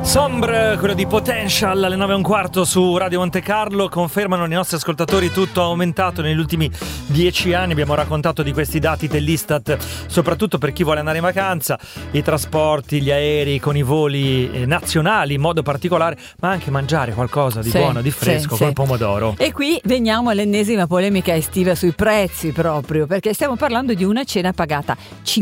Sombre, quello di Potential, alle 9:15 su Radio Monte Carlo. Confermano i nostri ascoltatori, tutto aumentato negli ultimi 10 anni. Abbiamo raccontato di questi dati dell'Istat, soprattutto per chi vuole andare in vacanza, i trasporti, gli aerei con i voli nazionali in modo particolare, ma anche mangiare qualcosa di buono, di fresco, col pomodoro. E qui veniamo all'ennesima polemica estiva sui prezzi, proprio perché stiamo parlando di una cena pagata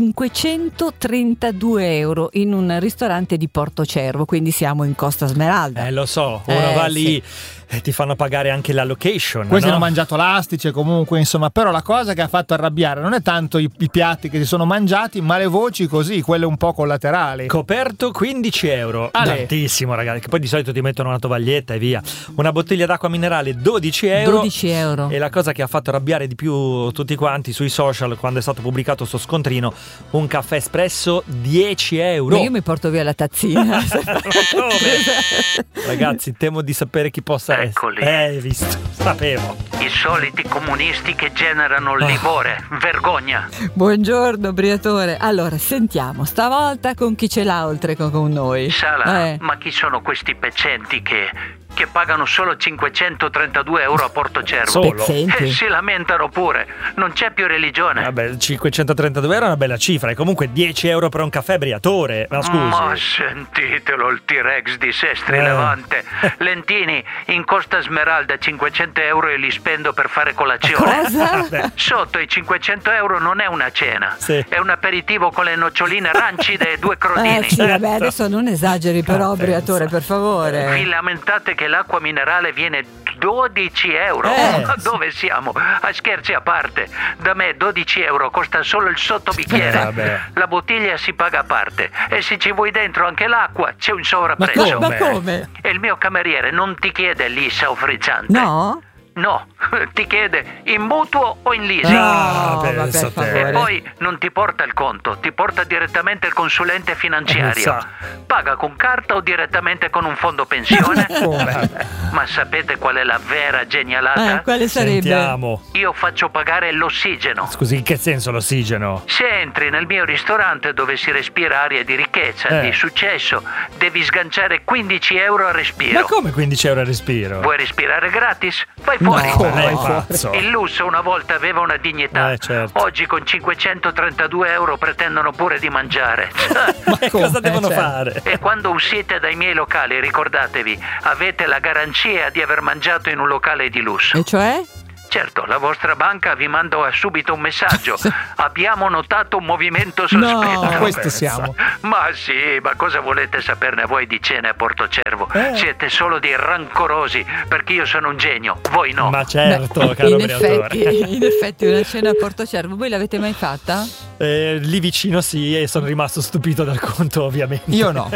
532 euro in un ristorante di Portocervo, quindi siamo in Costa Smeralda. Lo so, uno va lì e ti fanno pagare anche la location. Questi no? hanno mangiato l'astice comunque, insomma, però la cosa che ha fatto arrabbiare non è tanto i piatti che si sono mangiati, ma le voci così, quelle un po' collaterali. Coperto 15 euro, tantissimo ragazzi, che poi di solito ti mettono una tovaglietta e via. Una bottiglia d'acqua minerale 12 euro. 12 euro. E la cosa che ha fatto arrabbiare di più tutti quanti sui social quando è stato pubblicato sto scontrino, un caffè espresso 10 euro. Ma io mi porto via la tazzina. Ragazzi, temo di sapere chi possa essere. Eccoli. Hai visto, sapevo. I soliti comunisti che generano livore, vergogna. Buongiorno Briatore. Allora, sentiamo, stavolta con chi ce l'ha oltre con noi? Sala, ma chi sono questi peccenti che pagano solo 532 euro a Portocervo? Solo? E si lamentano pure, non c'è più religione. Vabbè, 532 euro è una bella cifra, e comunque 10 euro per un caffè Briatore, ma scusi. Ma sentitelo, il T-Rex di Sestri Levante. Lentini, in Costa Smeralda 500 euro e li spendo per fare colazione. Cosa? Sotto i 500 euro non è una cena, Sì. è un aperitivo con le noccioline rancide e 2 crodini. Sì, vabbè, adesso non esageri però, Briatore, per favore. Vi lamentate che l'acqua minerale viene 12 euro. Ma dove siamo? A scherzi a parte, da me 12 euro costa solo il sottobicchiere. La bottiglia si paga a parte, e se ci vuoi dentro anche l'acqua c'è un sovrapprezzo. Ma come? E il mio cameriere non ti chiede lissa o frizzante. No? No, ti chiede in mutuo o in leasing. No, ma per pensa te. favore. E poi non ti porta il conto, ti porta direttamente il consulente finanziario. Paga con carta o direttamente con un fondo pensione? Ma sapete qual è la vera genialata? Quale sarebbe? Sentiamo. Io faccio pagare l'ossigeno. Scusi, in che senso l'ossigeno? Se entri nel mio ristorante dove si respira aria di ricchezza, di successo, devi sganciare 15 euro a respiro. Ma come 15 euro a respiro? Vuoi respirare gratis? Vai fuori. Lei è pazzo. Il lusso una volta aveva una dignità. Certo. Oggi con 532 euro pretendono pure di mangiare. Ma cosa devono fare? E quando uscite dai miei locali, ricordatevi, avete la garanzia di aver mangiato in un locale di lusso. E cioè? Certo, la vostra banca vi manda subito un messaggio. Abbiamo notato un movimento sospetto. No, questo siamo. Ma sì, ma cosa volete saperne voi di cene a Portocervo? Siete solo dei rancorosi, perché io sono un genio, voi no. Ma certo, caro Briatore. In effetti una cena a Portocervo, voi l'avete mai fatta? Lì vicino sì, e sono rimasto stupito dal conto, ovviamente. Io no.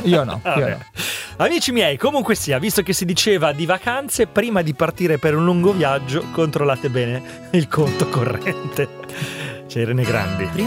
Amici miei, comunque sia, visto che si diceva di vacanze, prima di partire per un lungo viaggio, controllate bene il conto corrente. C'è Irene Grandi.